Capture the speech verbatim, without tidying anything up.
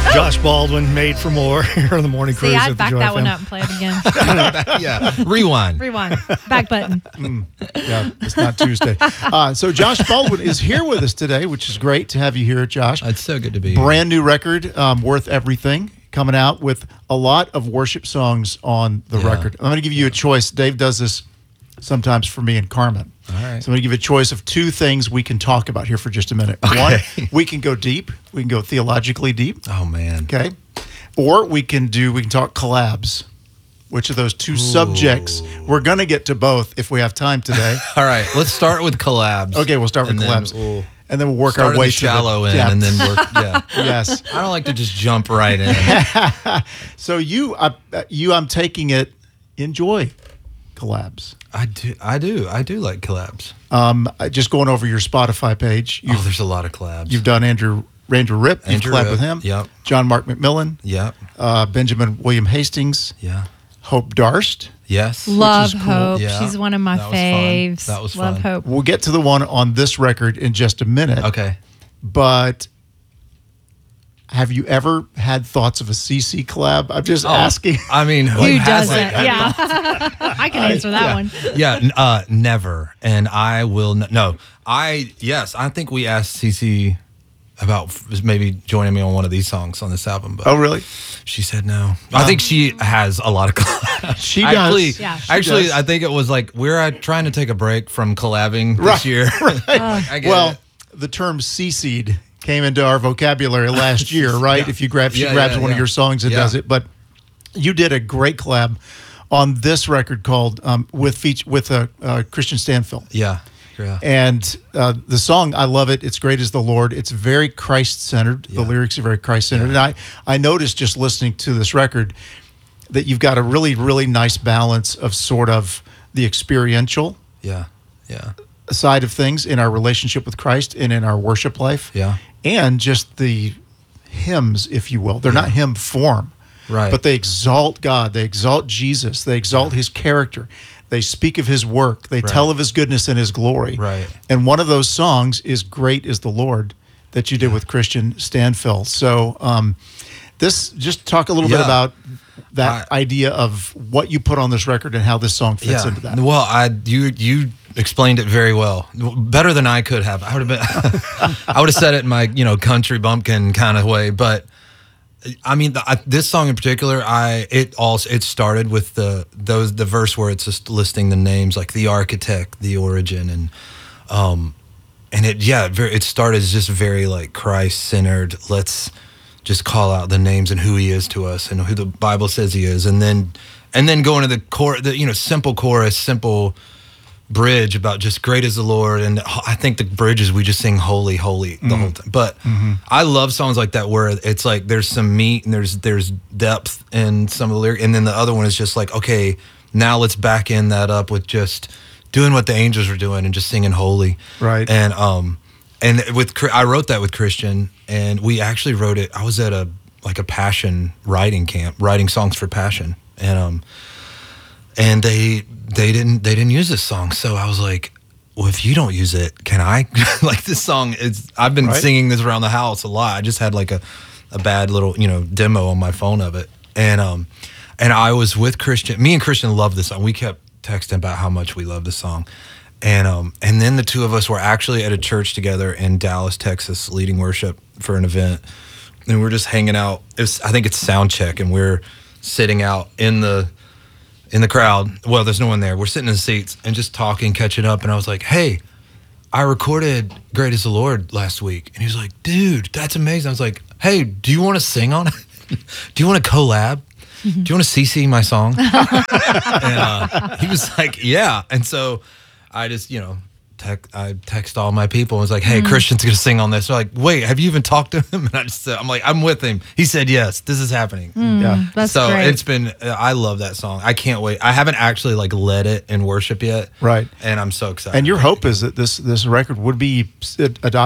Josh Baldwin, Made for More, here on the Morning Cruise. See, at I'd the back Joy that F M. one up and play it again. Yeah, rewind. Rewind. Back button. Mm, yeah, it's not Tuesday. Uh, so Josh Baldwin is here with us today, which is great to have you here, Josh. It's so good to be here. Brand new record, um, Worth Everything, coming out with a lot of worship songs on the Yeah. record. I'm going to give you a choice. Dave does this sometimes for me and Carmen. All right. So I'm going to give you a choice of two things we can talk about here for just a minute. Okay. One, we can go deep. We can go theologically deep. Oh, man. Okay. Or we can do, we can talk collabs. Which of those two subjects? We're going to get to both if we have time today. All right, let's start with collabs. Okay, we'll start with and collabs. Then we'll and then we'll work start our way at the shallow to end the depth. and then work. Yeah. Yes. I don't like to just jump right in. So you, uh, you, I'm taking it, enjoy collabs. I do. I do. I do like collabs. Um, just going over your Spotify page. Oh, You've, there's a lot of collabs. you've done Andrew Andrew Rip. You've Andrew collabed Rip, with him. yep. John Mark McMillan. Yep. Uh, Benjamin William Hastings. Yeah. Hope Darst. Yes. Love cool. Hope. Yeah. She's one of my That was fun. faves. That was Love fun. Hope. We'll get to the one on this record in just a minute. Okay. But have you ever had thoughts of a C C collab? I'm just Oh, asking. I mean, who, Who hasn't? doesn't? Yeah. I can answer that yeah. one. Yeah. n- Uh, never. And I will. N- no. I yes. I think we asked Cece about f- maybe joining me on one of these songs on this album, but Oh, really? she said no. I think she has a lot of collabs. She does. Actually, Yeah, she actually, does. I think it was like we're uh, trying to take a break from collabing this Right, year. I get Well, it. the term C-seed came into our vocabulary last year, right? Yeah. If you grab, she Yeah, grabs yeah, one of yeah. your songs and Yeah. does it. But you did a great collab on this record called um, with feature, with uh, uh, Christian Stanfill. Yeah. Yeah. And uh, the song, I love it. It's Great as the Lord. It's very Christ-centered. The Yeah. lyrics are very Christ-centered. And I, I noticed just listening to this record that you've got a really, really nice balance of sort of the experiential Yeah. Yeah. side of things in our relationship with Christ and in our worship life. Yeah. And just the hymns, if you will. They're not hymn form. Right. But they exalt God. They exalt Jesus. They exalt his character. They speak of his work. They tell of his goodness and his glory. Right. And one of those songs is Great is the Lord that you did with Christian Stanfill. So um, this, just talk a little bit Yeah. about that I- idea of what you put on this record and how this song fits into that. Well, I you you explained it very well, better than I could have. I would have been, I would have said it in my you know country bumpkin kind of way, but I mean the, I, this song in particular, I it also it started with the those the verse where it's just listing the names like the architect, the origin, and um and it yeah very, it started as just very like Christ centered. Let's just call out the names and who he is to us and who the Bible says he is, and then and then go into the core, the you know simple chorus, simple bridge about just great is the Lord, and I think the bridge is we just sing holy, holy the whole time. But I love songs like that where it's like there's some meat and there's there's depth in some of the lyrics, and then the other one is just like okay, now let's back in that up with just doing what the angels were doing and just singing holy, Right. and um. And with I wrote that with Christian, and we actually wrote it. I was at a like a passion writing camp, writing songs for Passion, and um, and they they didn't they didn't use this song. So I was like, well, if you don't use it, can I? Like this song is. I've been Right. singing this around the house a lot. I just had like a a bad little you know demo on my phone of it, and um, and I was with Christian. Me and Christian loved this song. We kept texting about how much we love this song. And um and then the two of us were actually at a church together in Dallas, Texas, leading worship for an event, and we're just hanging out. It's I think it's sound check, and we're sitting out in the in the crowd. Well, there's no one there. We're sitting in the seats and just talking, catching up. And I was like, "Hey, I recorded "Great Is the Lord" last week," and he was like, "Dude, that's amazing." I was like, "Hey, do you want to sing on it? Do you want to collab? Do you want to C C my song?" And uh, he was like, "Yeah," and so. I just, you know, tech, I text all my people and was like, hey, Christian's going to sing on this. They're like, wait, have you even talked to him? And I just said, I'm like, I'm with him. He said, yes, this is happening. Yeah. That's so great. it's been, I love that song. I can't wait. I haven't actually like led it in worship yet. Right. And I'm so excited. And your hope is that this this record would be adopted